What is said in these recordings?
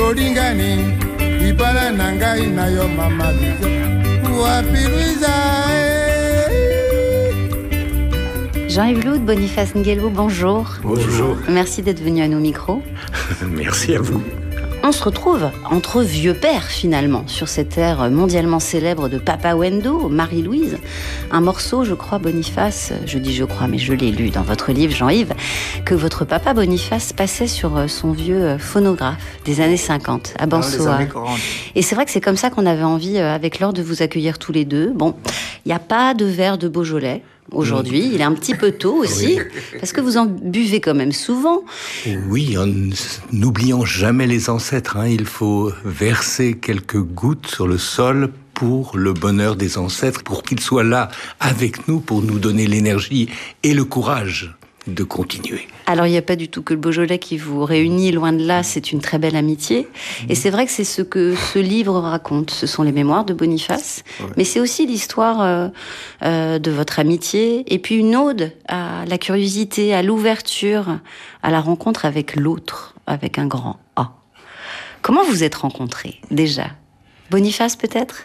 bolingani libala na ngai na yo mama Louise wapi Louise. Jean-Yves Loud, Boniface Nguelo, bonjour. Bonjour. Merci d'être venu à nos micros. Merci à vous. On se retrouve entre vieux pères, finalement, sur cet air mondialement célèbre de Papa Wendo, Marie-Louise. Un morceau, je crois, Boniface, je dis je crois, mais je l'ai lu dans votre livre, Jean-Yves, que votre papa Boniface passait sur son vieux phonographe des années 50, à Bansoa. Et c'est vrai que c'est comme ça qu'on avait envie, avec Laure, de vous accueillir tous les deux. Bon, il n'y a pas de verre de Beaujolais aujourd'hui, il est un petit peu tôt aussi, parce que vous en buvez quand même souvent. Oui, en n'oubliant jamais les ancêtres, il faut verser quelques gouttes sur le sol pour le bonheur des ancêtres, pour qu'ils soient là avec nous, pour nous donner l'énergie et le courage de continuer. Alors, il n'y a pas du tout que le Beaujolais qui vous réunit, loin de là, c'est une très belle amitié. Et c'est vrai que c'est ce que ce livre raconte. Ce sont les mémoires de Boniface, mais c'est aussi l'histoire de votre amitié, et puis une ode à la curiosité, à l'ouverture, à la rencontre avec l'autre, avec un grand A. Comment vous êtes rencontrés, déjà? Boniface, peut-être?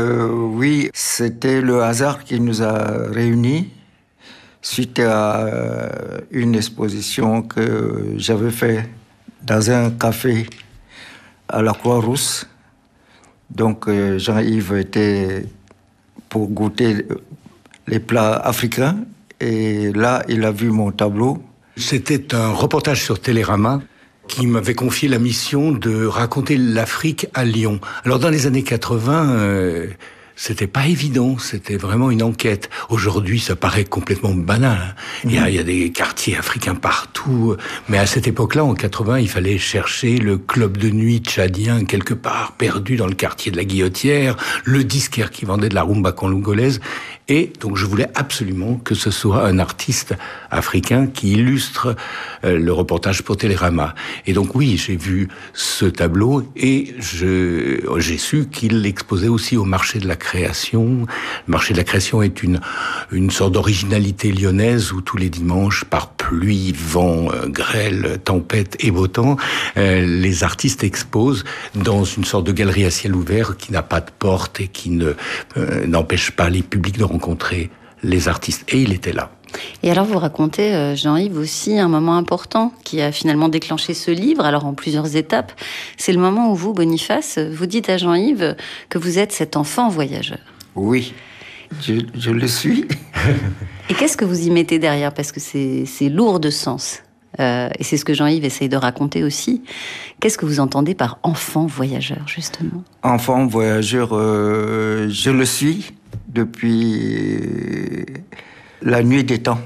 Oui, c'était le hasard qui nous a réunis. Suite à une exposition que j'avais faite dans un café à la Croix-Rousse. Donc Jean-Yves était pour goûter les plats africains. Et là, il a vu mon tableau. C'était un reportage sur Télérama qui m'avait confié la mission de raconter l'Afrique à Lyon. Alors dans les années 80... c'était pas évident, c'était vraiment une enquête. Aujourd'hui, ça paraît complètement banal. Il y a des quartiers africains partout. Mais à cette époque-là, en 80, il fallait chercher le club de nuit tchadien quelque part, perdu dans le quartier de la Guillotière, le disquaire qui vendait de la rumba congolaise. Et donc, je voulais absolument que ce soit un artiste africain qui illustre le reportage pour Télérama. Et donc, oui, j'ai vu ce tableau et j'ai su qu'il exposait aussi au marché de la création. Le marché de la création est une sorte d'originalité lyonnaise où tous les dimanches, par pluie, vent, grêle, tempête et beau temps, les artistes exposent dans une sorte de galerie à ciel ouvert qui n'a pas de porte et qui n'empêche pas les publics de rencontrer les artistes. Et il était là. Et alors vous racontez, Jean-Yves, aussi un moment important qui a finalement déclenché ce livre, alors en plusieurs étapes. C'est le moment où vous, Boniface, vous dites à Jean-Yves que vous êtes cet enfant voyageur. Oui, je le suis. Et qu'est-ce que vous y mettez derrière? Parce que c'est lourd de sens. Et c'est ce que Jean-Yves essaye de raconter aussi. Qu'est-ce que vous entendez par enfant voyageur, justement? Enfant voyageur, je le suis depuis la nuit des temps.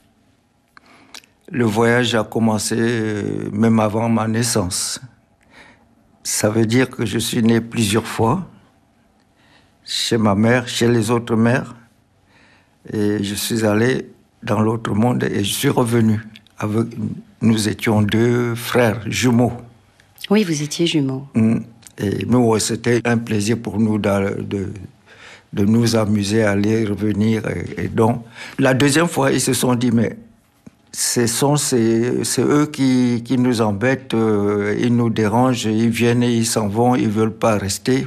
Le voyage a commencé même avant ma naissance. Ça veut dire que je suis né plusieurs fois, chez ma mère, chez les autres mères, et je suis allé dans l'autre monde et je suis revenu. Nous étions deux frères jumeaux. Oui, vous étiez jumeaux. Et nous, c'était un plaisir pour nous de nous amuser, aller, revenir. Et donc, la deuxième fois, ils se sont dit, mais c'est eux qui nous embêtent, ils nous dérangent, ils viennent et ils s'en vont, ils ne veulent pas rester.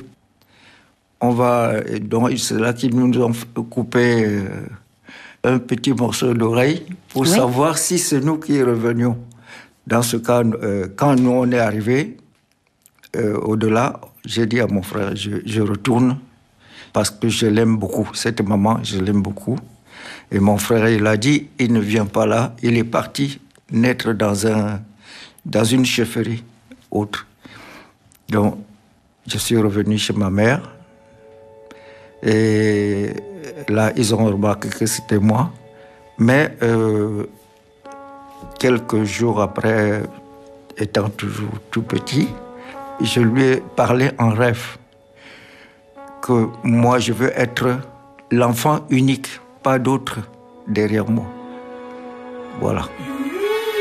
Donc, c'est là qu'ils nous ont coupé un petit morceau d'oreille pour savoir si c'est nous qui revenions. Dans ce cas, quand nous on est arrivés, au-delà, j'ai dit à mon frère, je retourne parce que je l'aime beaucoup. Cette maman, je l'aime beaucoup. Et mon frère, il a dit, il ne vient pas là, il est parti naître dans une chefferie autre. Donc, je suis revenu chez ma mère. Et là, ils ont remarqué que c'était moi. Mais quelques jours après, étant toujours tout petit, je lui ai parlé en rêve que moi, je veux être l'enfant unique, pas d'autre derrière moi. Voilà.